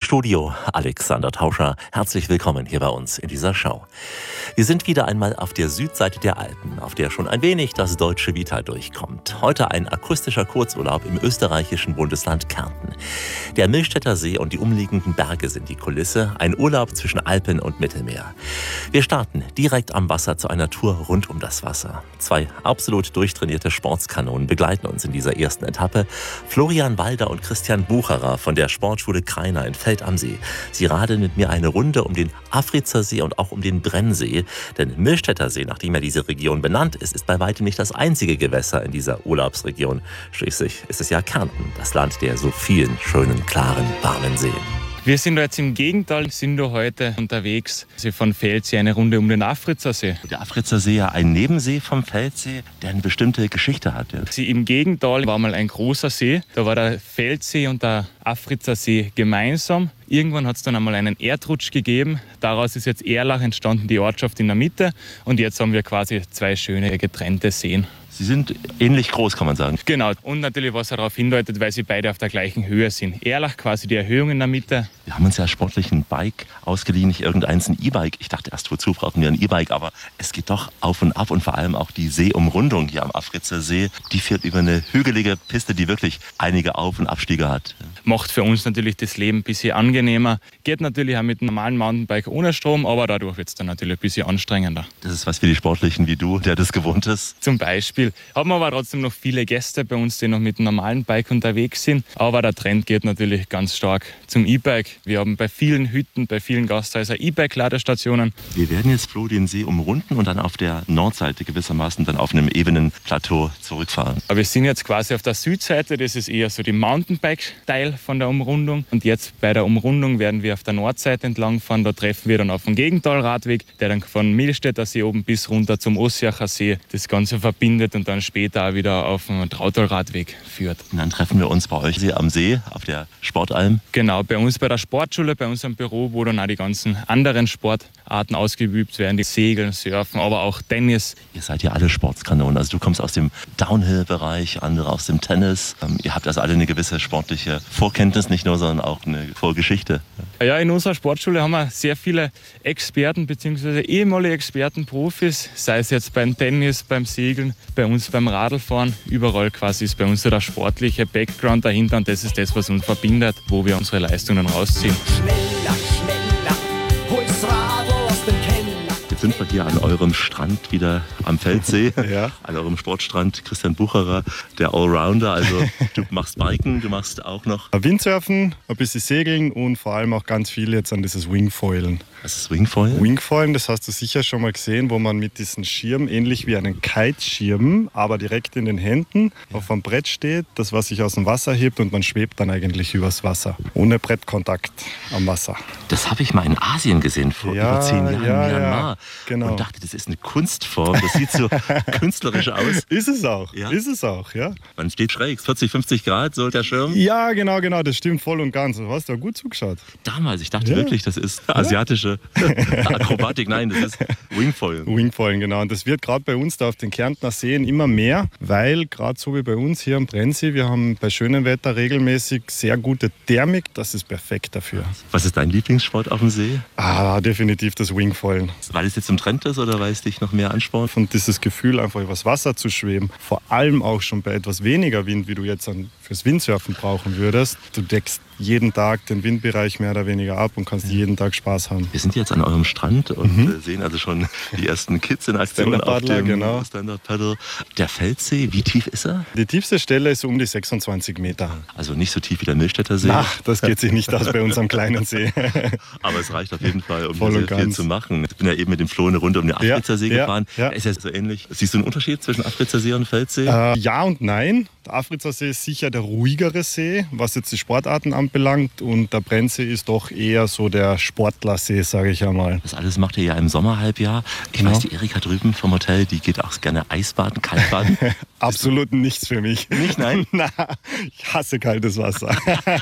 Studio Alexander Tauscher. Herzlich willkommen hier bei uns in dieser Show. Wir sind wieder einmal auf der Südseite der Alpen, auf der schon ein wenig das deutsche Vita durchkommt. Heute ein akustischer Kurzurlaub im österreichischen Bundesland Kärnten. Der Millstätter See und die umliegenden Berge sind die Kulisse, ein Urlaub zwischen Alpen und Mittelmeer. Wir starten direkt am Wasser zu einer Tour rund um das Wasser. Zwei absolut durchtrainierte Sportskanonen begleiten uns in dieser ersten Etappe. Florian Walder und Christian Bucherer von der Sportschule Krainer in Feld am See. Sie radeln mit mir eine Runde um den Afritzer See und auch um den Brennsee. Denn Millstätter See, nachdem ja diese Region benannt ist, ist bei weitem nicht das einzige Gewässer in dieser Urlaubsregion. Schließlich ist es ja Kärnten, das Land der so vielen schönen, klaren, warmen Seen. Wir sind da jetzt im Gegenteil, sind da heute unterwegs von Feldsee eine Runde um den Afritzer See. Der Afritzer See ja ein Nebensee vom Feldsee, der eine bestimmte Geschichte hat. Im Gegenteil war mal ein großer See, da war der Feldsee und der Afritzer See gemeinsam. Irgendwann hat es dann einmal einen Erdrutsch gegeben, daraus ist jetzt Erlach entstanden, die Ortschaft in der Mitte, und jetzt haben wir quasi zwei schöne getrennte Seen. Sie sind ähnlich groß, kann man sagen. Genau. Und natürlich, was darauf hindeutet, weil sie beide auf der gleichen Höhe sind. Erlach quasi die Erhöhung in der Mitte. Wir haben uns ja sportlich ein Bike ausgeliehen, nicht irgendeins, ein E-Bike. Ich dachte erst, wozu brauchen wir ein E-Bike? Aber es geht doch auf und ab, und vor allem auch die Seeumrundung hier am Afritzer See. Die führt über eine hügelige Piste, die wirklich einige Auf- und Abstiege hat. Macht für uns natürlich das Leben ein bisschen angenehmer. Geht natürlich auch mit einem normalen Mountainbike ohne Strom, aber dadurch wird es dann natürlich ein bisschen anstrengender. Das ist was für die Sportlichen wie du, der das gewohnt ist. Zum Beispiel. Haben aber trotzdem noch viele Gäste bei uns, die noch mit einem normalen Bike unterwegs sind. Aber der Trend geht natürlich ganz stark zum E-Bike. Wir haben bei vielen Hütten, bei vielen Gasthäusern E-Bike-Ladestationen. Wir werden jetzt, Flo, den See umrunden und dann auf der Nordseite gewissermaßen dann auf einem ebenen Plateau zurückfahren. Aber wir sind jetzt quasi auf der Südseite, das ist eher so die Mountainbike-Teil von der Umrundung. Und jetzt bei der Umrundung werden wir auf der Nordseite entlangfahren. Da treffen wir dann auf den Gegentalradweg, der dann von Millstätter See oben bis runter zum Ossiacher See das Ganze verbindet und dann später auch wieder auf den Trautalradweg führt. Und dann treffen wir uns bei euch hier am See, auf der Sportalm. Genau, bei uns bei der Sportschule, bei unserem Büro, wo dann auch die ganzen anderen Sportarten ausgeübt werden, die Segeln, Surfen, aber auch Tennis. Ihr seid ja alle Sportskanonen, also du kommst aus dem Downhill-Bereich, andere aus dem Tennis. Ihr habt also alle eine gewisse sportliche Vorkenntnis, nicht nur, sondern auch eine Vorgeschichte. Ja, in unserer Sportschule haben wir sehr viele Experten bzw. ehemalige Experten, Profis, sei es jetzt beim Tennis, beim Segeln, bei uns beim Radlfahren. Überall quasi ist bei uns so der sportliche Background dahinter, und das ist das, was uns verbindet, wo wir unsere Leistungen rausziehen. Schneller, schneller, hol's Radl aus dem Keller. Jetzt sind wir hier an eurem Strand wieder am Feldsee, Ja. An eurem Sportstrand. Christian Bucherer, der Allrounder, also du machst Biken, du machst auch noch... Windsurfen, ein bisschen Segeln und vor allem auch ganz viel jetzt an dieses Wingfoilen. Was ist Wingfoil? Wingfoilen, das hast du sicher schon mal gesehen, wo man mit diesem Schirm, ähnlich wie einen Kiteschirm, aber direkt in den Händen auf einem Brett steht, das was sich aus dem Wasser hebt, und man schwebt dann eigentlich übers Wasser, ohne Brettkontakt am Wasser. Das habe ich mal in Asien gesehen, vor über 10 Jahren in Myanmar. Genau. Und dachte, das ist eine Kunstform, das sieht so künstlerisch aus. Ist es auch, Ja? ist es auch, ja. Man steht schräg, 40, 50 Grad, so der Schirm. Ja, genau, das stimmt voll und ganz. Du hast da gut zugeschaut. Damals, ich dachte Ja. wirklich, das ist asiatische Akrobatik. Nein, das ist Wingfoil. Wingfoilen, genau. Und das wird gerade bei uns da auf den Kärntner Seen immer mehr, weil gerade so wie bei uns hier am Brennsee, wir haben bei schönem Wetter regelmäßig sehr gute Thermik. Das ist perfekt dafür. Was ist dein Lieblingssport auf dem See? Definitiv das Wingfoilen. Weil es jetzt im Trend ist oder weil es dich noch mehr anspornt? Und dieses Gefühl, einfach übers Wasser zu schweben, vor allem auch schon bei etwas weniger Wind, wie du jetzt fürs Windsurfen brauchen würdest. Du deckst jeden Tag den Windbereich mehr oder weniger ab und kannst jeden Tag Spaß haben. Wir sind jetzt an eurem Strand und sehen also schon die ersten Kids in Aktion auf Stand-Up-Paddler, dem genau. Stand-Up-Paddle. Der Feldsee, wie tief ist er? Die tiefste Stelle ist um die 26 Meter. Also nicht so tief wie der Millstätter See, Ach, das geht sich nicht aus bei unserem kleinen See. aber es reicht auf jeden Fall, um Voll hier und sehr viel ganz. zu machen. Ich bin ja eben mit dem Flo eine Runde um den Afritzer See Ja, gefahren. ja. Ist ja so ähnlich. Siehst du einen Unterschied zwischen Afritzer See und Feldsee? Ja und nein. Der Afritzer See ist sicher der ruhigere See, was jetzt die Sportarten anbelangt. Und der Brennsee ist doch eher so der Sportlersee, sage ich einmal. Das alles macht ihr ja im Sommerhalbjahr. Ich weiß, die Erika drüben vom Hotel, die geht auch gerne Eisbaden, Kaltbaden. Absolut nichts für mich. Nicht, nein? Na, ich hasse kaltes Wasser.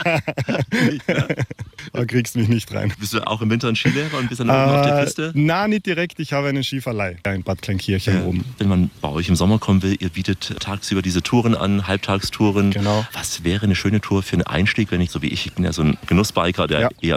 Nicht, ne? Da kriegst du mich nicht rein. Bist du auch im Winter ein Skilehrer und bist dann oben auf der Piste? Na, nicht direkt. Ich habe einen Skiverleih in Bad Kleinkirchen oben. Wenn man bei euch im Sommer kommen will, ihr bietet tagsüber diese Touren an, Halbtagstouren. Genau. Was wäre eine schöne Tour für einen Einstieg, wenn ich, so wie ich bin ja so ein Genussbiker, der Ja. eher